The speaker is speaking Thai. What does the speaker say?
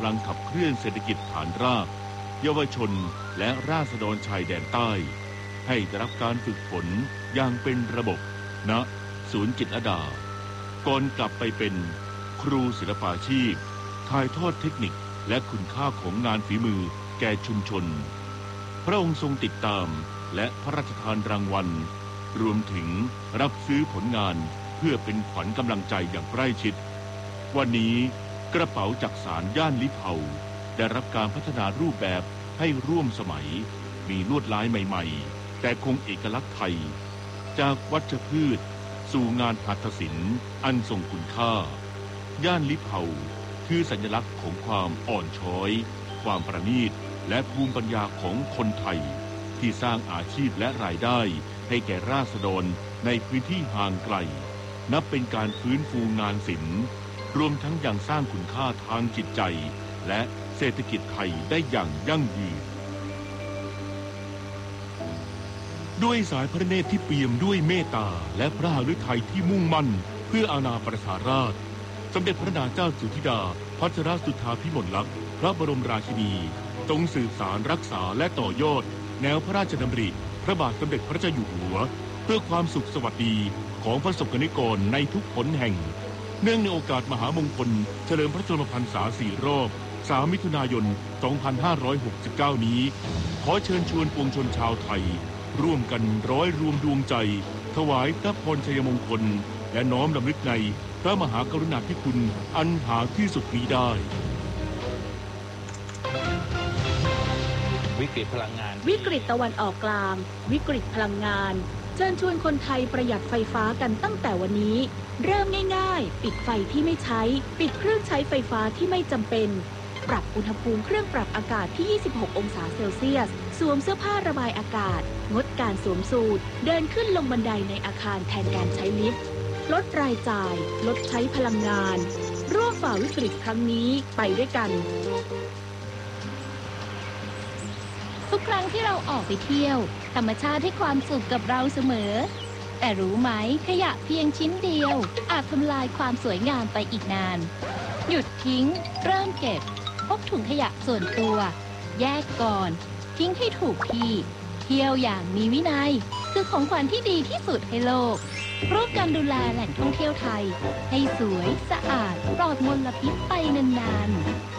ำลังขับเคลื่อนเศรษฐกิจฐานรากเยาวชนและราษฎรชายแดนใต้ให้ได้รับการฝึกฝนอย่างเป็นระบบณศูนย์จิตรลดาก่อนกลับไปเป็นครูศิลปาชีพถ่ายทอดเทคนิคและคุณค่าของงานฝีมือแก่ชุมชนพระองค์ทรงติดตามและพระราชทานรางวัลรวมถึงรับซื้อผลงานเพื่อเป็นขวัญกำลังใจอย่างใกล้ชิดวันนี้กระเป๋าจักสานย่านลิเผาได้รับการพัฒนารูปแบบให้ร่วมสมัยมีลวดลายใหม่ๆแต่คงเอกลักษณ์ไทยจากวัชพืชสู่งานหัตถศิลป์อันทรงคุณค่าย่านลิเผาคือสัญลักษณ์ของความอ่อนช้อยความประณีตและภูมิปัญญาของคนไทยที่สร้างอาชีพและรายได้ให้แก่ราษฎรในพื้นที่ห่างไกลนับเป็นการฟื้นฟูงานศิลป์รวมทั้งยังสร้างคุณค่าทางจิตใจและเศรษฐกิจไทยได้อย่างยั่งยืนด้วยสายพระเนตรที่เปี่ยมด้วยเมตตาและพระหฤทัยที่มุ่งมั่นเพื่ออาณาประชาราษฎร์สมเด็จพระนางเจ้าสุธิดาพัชรสุทธาภิมลลักษณ์พระบรมราชินีทรงสืบสานรักษาและต่อยอดแนวพระราชดำริพระบาทสมเด็จพระเจ้าอยู่หัวเพื่อความสุขสวัสดีของประสบกนิกรในทุกหนแห่งเนื่องในโอกาสมหามงคลเฉลิมพระชนมพรรษา4 รอบ3 มิถุนายน 2569 นี้ขอเชิญชวนปวงชนชาวไทยร่วมกันร้อยรวมดวงใจถวายพระพรชัยมงคลและน้อมรำลึกในพระมหากรุณาธิคุณอันหาที่สุดมิได้วิกฤตพลังงานวิกฤตตะวันออกกลางวิกฤตพลังงานเชิญชวนคนไทยประหยัดไฟฟ้ากันตั้งแต่วันนี้เริ่มง่ายๆปิดไฟที่ไม่ใช้ปิดเครื่องใช้ไฟฟ้าที่ไม่จำเป็นปรับอุณหภูมิเครื่องปรับอากาศที่ 26 องศาเซลเซียสสวมเสื้อผ้าระบายอากาศงดการสวมสูทเดินขึ้นลงบันไดในอาคารแทนการใช้ลิฟต์ลดรายจ่ายลดใช้พลังงานร่วมฝ่าวิกฤตครั้งนี้ไปด้วยกันทุกครั้งที่เราออกไปเที่ยวธรรมชาติให้ความสุขกับเราเสมอแต่รู้ไหมขยะเพียงชิ้นเดียวอาจทำลายความสวยงามไปอีกนานหยุดทิ้งเริ่มเก็บพกถุงขยะส่วนตัวแยกก่อนทิ้งให้ถูกที่เที่ยวอย่างมีวินัยคือของขวัญที่ดีที่สุดให้โลกร่วมกันดูแลแหล่งท่องเที่ยวไทยให้สวยสะอาดปลอดมลพิษไปนานๆ